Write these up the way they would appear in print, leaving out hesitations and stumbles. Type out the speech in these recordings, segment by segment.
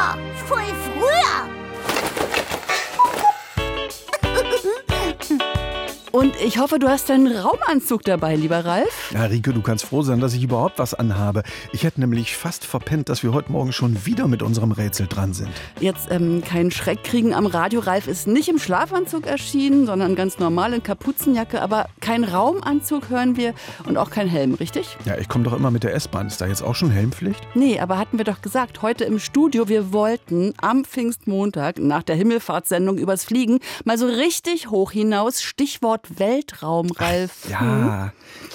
super, voll früher. Und ich hoffe, du hast deinen Raumanzug dabei, lieber Ralf. Ja, Rike, du kannst froh sein, dass ich überhaupt was anhabe. Ich hätte nämlich fast verpennt, dass wir heute Morgen schon wieder mit unserem Rätsel dran sind. Jetzt keinen Schreck kriegen am Radio. Ralf ist nicht im Schlafanzug erschienen, sondern ganz normal in Kapuzenjacke. Aber kein Raumanzug hören wir und auch kein Helm, richtig? Ja, ich komme doch immer mit der S-Bahn. Ist da jetzt auch schon Helmpflicht? Nee, aber hatten wir doch gesagt, heute im Studio, wir wollten am Pfingstmontag nach der Himmelfahrtssendung übers Fliegen mal so richtig hoch hinaus. Stichwort Weltraum, Ralf. Ja,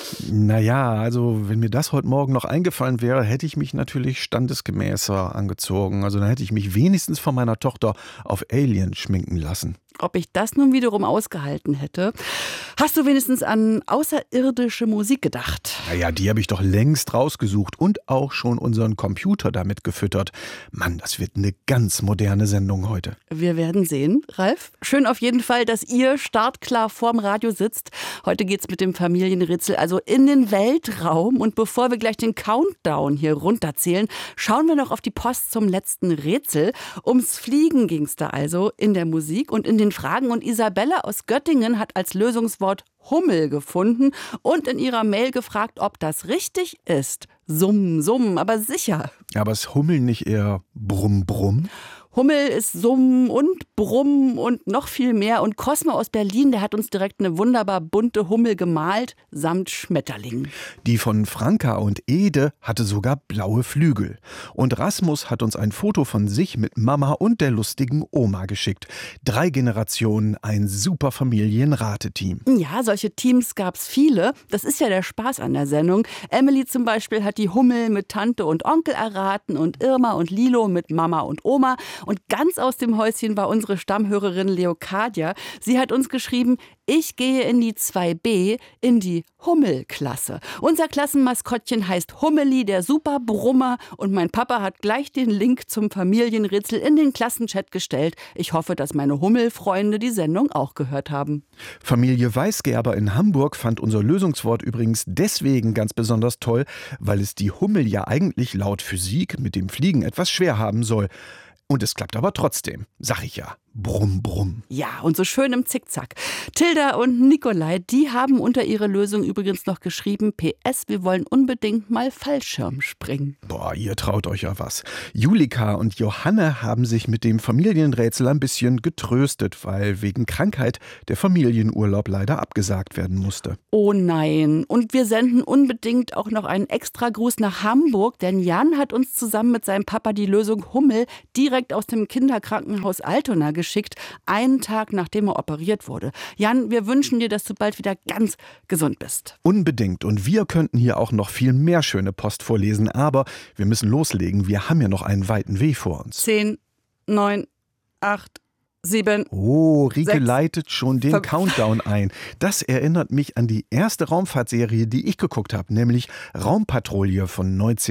naja, also wenn mir das heute Morgen noch eingefallen wäre, hätte ich mich natürlich standesgemäßer angezogen. Also dann hätte ich mich wenigstens von meiner Tochter auf Alien schminken lassen. Ob ich das nun wiederum ausgehalten hätte? Hast du wenigstens an außerirdische Musik gedacht? Naja, die habe ich doch längst rausgesucht und auch schon unseren Computer damit gefüttert. Mann, das wird eine ganz moderne Sendung heute. Wir werden sehen, Ralf. Schön auf jeden Fall, dass ihr startklar vorm Radio sitzt. Heute geht's mit dem Familienrätsel also in den Weltraum. Und bevor wir gleich den Countdown hier runterzählen, schauen wir noch auf die Post zum letzten Rätsel. Ums Fliegen ging's da also in der Musik und in den Fragen. Und Isabella aus Göttingen hat als Lösungswort Hummel gefunden und in ihrer Mail gefragt, ob das richtig ist. Summ, summ, aber sicher. Ja, aber ist Hummeln nicht eher Brumm, Brumm? Hummel ist Summen und Brummen und noch viel mehr. Und Cosmo aus Berlin, der hat uns direkt eine wunderbar bunte Hummel gemalt, samt Schmetterlingen. Die von Franka und Ede hatte sogar blaue Flügel. Und Rasmus hat uns ein Foto von sich mit Mama und der lustigen Oma geschickt. 3 Generationen, ein super Familienrateteam. Ja, solche Teams gab's viele. Das ist ja der Spaß an der Sendung. Emily zum Beispiel hat die Hummel mit Tante und Onkel erraten und Irma und Lilo mit Mama und Oma. Und ganz aus dem Häuschen war unsere Stammhörerin Leocadia. Sie hat uns geschrieben, ich gehe in die 2b, in die Hummelklasse. Unser Klassenmaskottchen heißt Hummeli, der Superbrummer. Und mein Papa hat gleich den Link zum Familienrätsel in den Klassenchat gestellt. Ich hoffe, dass meine Hummelfreunde die Sendung auch gehört haben. Familie Weisgerber in Hamburg fand unser Lösungswort übrigens deswegen ganz besonders toll, weil es die Hummel ja eigentlich laut Physik mit dem Fliegen etwas schwer haben soll. Und es klappt aber trotzdem, sag ich ja. Brumm, brumm. Ja, und so schön im Zickzack. Tilda und Nikolai, die haben unter ihre Lösung übrigens noch geschrieben, PS, wir wollen unbedingt mal Fallschirm springen. Boah, ihr traut euch ja was. Julika und Johanne haben sich mit dem Familienrätsel ein bisschen getröstet, weil wegen Krankheit der Familienurlaub leider abgesagt werden musste. Oh nein. Und wir senden unbedingt auch noch einen extra Gruß nach Hamburg, denn Jan hat uns zusammen mit seinem Papa die Lösung Hummel direkt aus dem Kinderkrankenhaus Altona geschickt, einen Tag nachdem er operiert wurde. Jan, wir wünschen dir, dass du bald wieder ganz gesund bist. Unbedingt. Und wir könnten hier auch noch viel mehr schöne Post vorlesen, aber wir müssen loslegen. Wir haben ja noch einen weiten Weg vor uns. 10, 9, 8, 7. Oh, Rike 6, leitet schon den 5. Countdown ein. Das erinnert mich an die erste Raumfahrtserie, die ich geguckt habe, nämlich Raumpatrouille von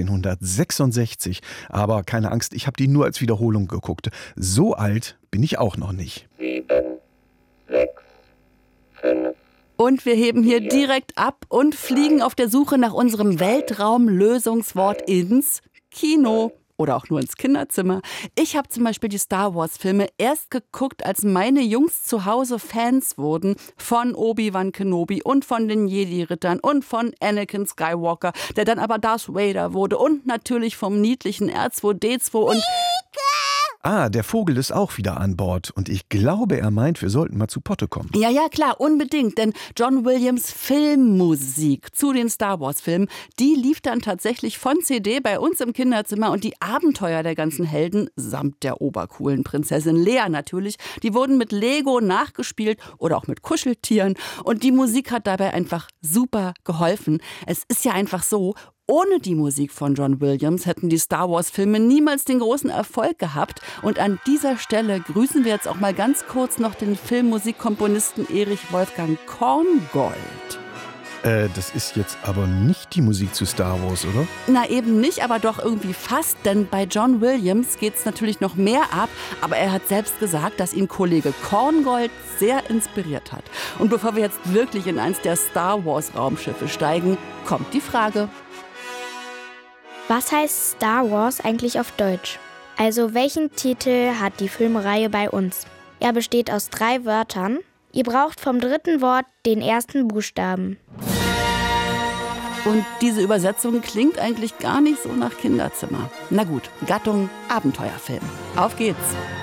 1966. Aber keine Angst, ich habe die nur als Wiederholung geguckt. So alt bin ich auch noch nicht. 7, 6, 5. Und wir heben hier direkt ab und fliegen auf der Suche nach unserem Weltraumlösungswort ins Kino. Oder auch nur ins Kinderzimmer. Ich habe zum Beispiel die Star-Wars-Filme erst geguckt, als meine Jungs zu Hause Fans wurden von Obi-Wan Kenobi und von den Jedi-Rittern und von Anakin Skywalker, der dann aber Darth Vader wurde und natürlich vom niedlichen R2-D2 und... Ah, der Vogel ist auch wieder an Bord und ich glaube, er meint, wir sollten mal zu Potte kommen. Ja, klar, unbedingt, denn John Williams Filmmusik zu den Star-Wars-Filmen, die lief dann tatsächlich von CD bei uns im Kinderzimmer und die Abenteuer der ganzen Helden, samt der obercoolen Prinzessin Lea natürlich, die wurden mit Lego nachgespielt oder auch mit Kuscheltieren und die Musik hat dabei einfach super geholfen. Es ist ja einfach so, ohne die Musik von John Williams hätten die Star-Wars-Filme niemals den großen Erfolg gehabt. Und an dieser Stelle grüßen wir jetzt auch mal ganz kurz noch den Filmmusikkomponisten Erich Wolfgang Korngold. Das ist jetzt aber nicht die Musik zu Star Wars, oder? Na eben nicht, aber doch irgendwie fast, denn bei John Williams geht es natürlich noch mehr ab, aber er hat selbst gesagt, dass ihn Kollege Korngold sehr inspiriert hat. Und bevor wir jetzt wirklich in eins der Star Wars Raumschiffe steigen, kommt die Frage. Was heißt Star Wars eigentlich auf Deutsch? Also welchen Titel hat die Filmreihe bei uns? Er besteht aus 3 Wörtern. Ihr braucht vom dritten Wort den ersten Buchstaben. Und diese Übersetzung klingt eigentlich gar nicht so nach Kinderzimmer. Na gut, Gattung Abenteuerfilm. Auf geht's!